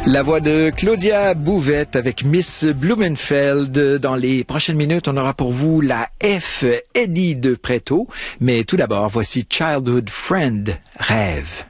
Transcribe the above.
La voix de Claudia Bouvette avec Miss Blumenfeld. Dans les prochaines minutes, on aura pour vous la F. Eddie de Préto. Mais tout d'abord, voici Childhood Friend, Rêve.